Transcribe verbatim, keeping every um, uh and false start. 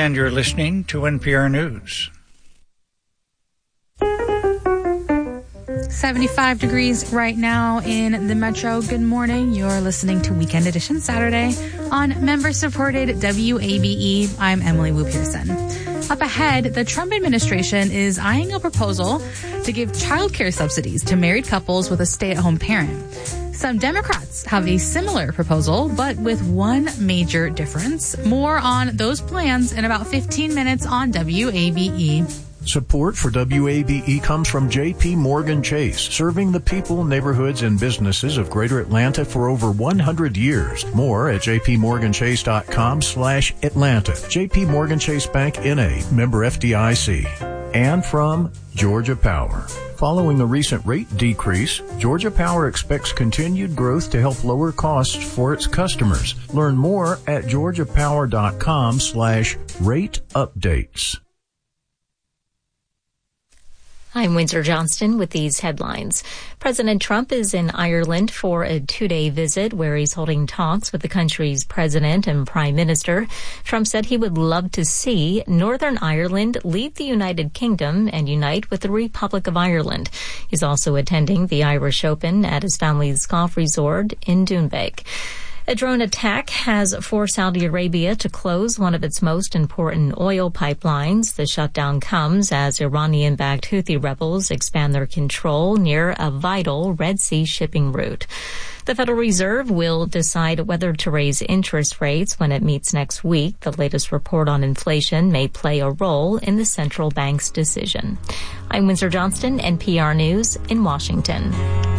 and you're listening to N P R News. seventy-five degrees right now in the metro. Good morning. You're listening to Weekend Edition Saturday on member-supported W A B E. I'm Emily Wu Pearson. Up ahead, the Trump administration is eyeing a proposal to give child care subsidies to married couples with a stay-at-home parent. Some Democrats have a similar proposal, but with one major difference. More on those plans in about fifteen minutes on W A B E. Support for W A B E comes from J P Morgan Chase, serving the people, neighborhoods, and businesses of Greater Atlanta for over one hundred years. More at jpmorganchase.com slash Atlanta. J P Morgan Chase Bank N A, member F D I C. And from Georgia Power. Following a recent rate decrease, Georgia Power expects continued growth to help lower costs for its customers. Learn more at georgiapower.com slash rate updates. I'm Windsor Johnston with these headlines. President Trump is in Ireland for a two-day visit where he's holding talks with the country's president and prime minister. Trump said he would love to see Northern Ireland leave the United Kingdom and unite with the Republic of Ireland. He's also attending the Irish Open at his family's golf resort in Doonbeg. A drone attack has forced Saudi Arabia to close one of its most important oil pipelines. The shutdown comes as Iranian-backed Houthi rebels expand their control near a vital Red Sea shipping route. The Federal Reserve will decide whether to raise interest rates when it meets next week. The latest report on inflation may play a role in the central bank's decision. I'm Windsor Johnston, N P R News in Washington.